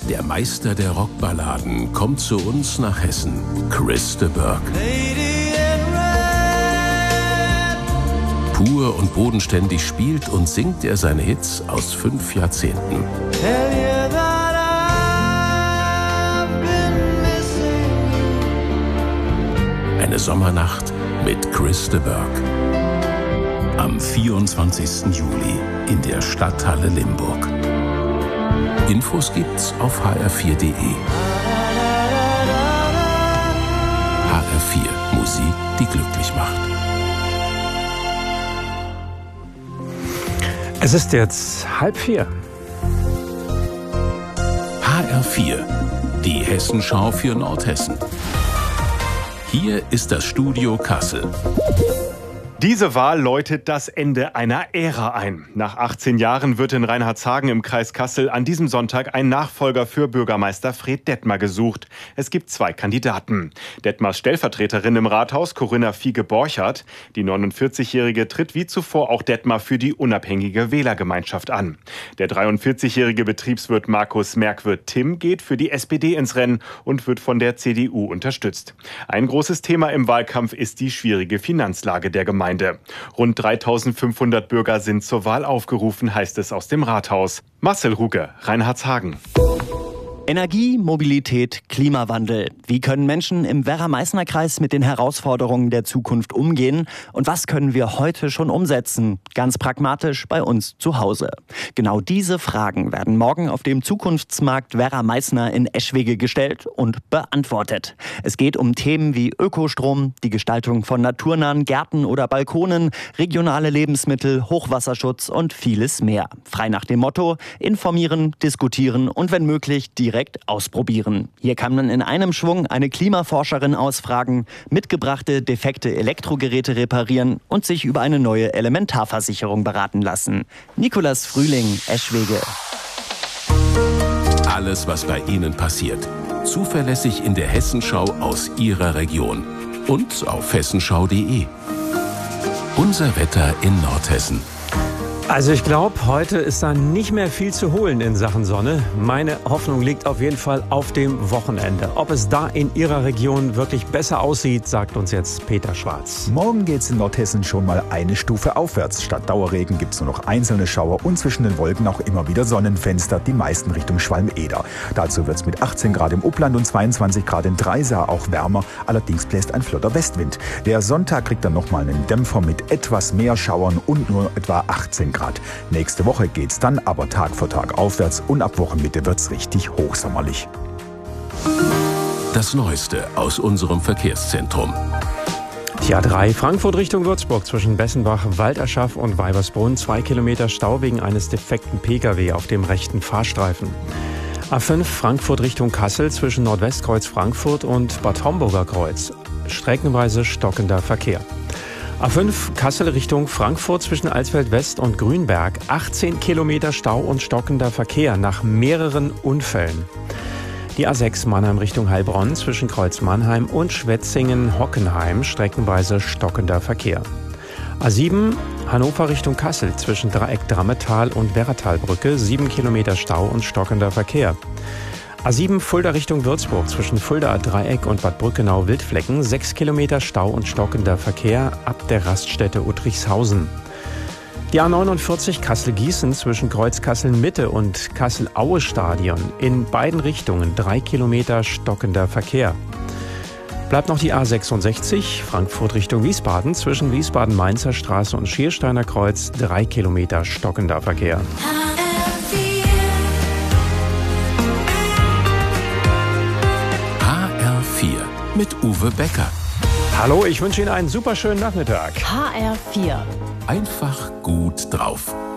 Der Meister der Rockballaden kommt zu uns nach Hessen. Chris de Burgh. Pur und bodenständig spielt und singt er seine Hits aus 5 Jahrzehnten. Eine Sommernacht mit Chris de Burgh. Am 24. Juli in der Stadthalle Limburg. Infos gibt's auf hr4.de. HR4, Musik, die glücklich macht. Es ist jetzt 3:30. HR4, die Hessenschau für Nordhessen. Hier ist das Studio Kassel. Diese Wahl läutet das Ende einer Ära ein. Nach 18 Jahren wird in Reinhardshagen im Kreis Kassel an diesem Sonntag ein Nachfolger für Bürgermeister Fred Detmer gesucht. Es gibt 2 Kandidaten. Detmers Stellvertreterin im Rathaus, Corinna Fiege-Borchardt. Die 49-Jährige tritt wie zuvor auch Detmer für die unabhängige Wählergemeinschaft an. Der 43-jährige Betriebswirt Markus Merkwirth-Timm geht für die SPD ins Rennen und wird von der CDU unterstützt. Ein großes Thema im Wahlkampf ist die schwierige Finanzlage der Gemeinde. Rund 3.500 Bürger sind zur Wahl aufgerufen, heißt es aus dem Rathaus. Marcel Ruge, Reinhardshagen. Energie, Mobilität, Klimawandel. Wie können Menschen im Werra-Meißner-Kreis mit den Herausforderungen der Zukunft umgehen? Und was können wir heute schon umsetzen? Ganz pragmatisch bei uns zu Hause. Genau diese Fragen werden morgen auf dem Zukunftsmarkt Werra-Meißner in Eschwege gestellt und beantwortet. Es geht um Themen wie Ökostrom, die Gestaltung von naturnahen Gärten oder Balkonen, regionale Lebensmittel, Hochwasserschutz und vieles mehr. Frei nach dem Motto: informieren, diskutieren und wenn möglich direkt ausprobieren. Hier kann man in einem Schwung eine Klimaforscherin ausfragen, mitgebrachte defekte Elektrogeräte reparieren und sich über eine neue Elementarversicherung beraten lassen. Nikolas Frühling, Eschwege. Alles, was bei Ihnen passiert. Zuverlässig in der Hessenschau aus Ihrer Region. Und auf hessenschau.de. Unser Wetter in Nordhessen. Also ich glaube, heute ist da nicht mehr viel zu holen in Sachen Sonne. Meine Hoffnung liegt auf jeden Fall auf dem Wochenende. Ob es da in Ihrer Region wirklich besser aussieht, sagt uns jetzt Peter Schwarz. Morgen geht's in Nordhessen schon mal eine Stufe aufwärts. Statt Dauerregen gibt's nur noch einzelne Schauer und zwischen den Wolken auch immer wieder Sonnenfenster, die meisten Richtung Schwalm-Eder. Dazu wird's mit 18 Grad im Upland und 22 Grad in Dreisar auch wärmer. Allerdings bläst ein flotter Westwind. Der Sonntag kriegt dann nochmal einen Dämpfer mit etwas mehr Schauern und nur etwa 18 Grad. Nächste Woche geht's dann aber Tag für Tag aufwärts und ab Wochenmitte wird's richtig hochsommerlich. Das Neueste aus unserem Verkehrszentrum. Die A3 Frankfurt Richtung Würzburg zwischen Bessenbach, Walderschaff und Weibersbrunn. 2 Kilometer Stau wegen eines defekten Pkw auf dem rechten Fahrstreifen. A5 Frankfurt Richtung Kassel zwischen Nordwestkreuz Frankfurt und Bad Homburger Kreuz. Streckenweise stockender Verkehr. A5 Kassel Richtung Frankfurt zwischen Alsfeld West und Grünberg. 18 Kilometer Stau und stockender Verkehr nach mehreren Unfällen. Die A6 Mannheim Richtung Heilbronn zwischen Kreuz Mannheim und Schwetzingen-Hockenheim. Streckenweise stockender Verkehr. A7 Hannover Richtung Kassel zwischen Dreieck Drammetal und Werratalbrücke. 7 Kilometer Stau und stockender Verkehr. A7 Fulda Richtung Würzburg zwischen Fuldaer Dreieck und Bad Brückenau-Wildflecken. 6 Kilometer Stau und stockender Verkehr ab der Raststätte Uttrichshausen. Die A49 Kassel-Gießen zwischen Kreuz Kassel-Mitte und Kassel-Aue-Stadion. In beiden Richtungen 3 Kilometer stockender Verkehr. Bleibt noch die A66 Frankfurt Richtung Wiesbaden zwischen Wiesbaden-Mainzer Straße und Schiersteiner Kreuz. 3 Kilometer stockender Verkehr. Mit Uwe Becker. Hallo, ich wünsche Ihnen einen super schönen Nachmittag. HR4. Einfach gut drauf.